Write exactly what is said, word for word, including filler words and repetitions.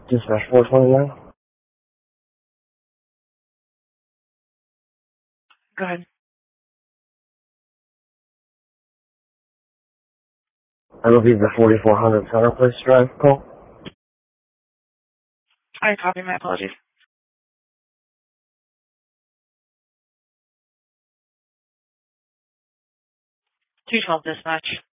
Dispatch four twenty-nine. Go ahead. I will be the forty-four hundred Center Place Drive call. I copy. My apologies. two twelve dispatch.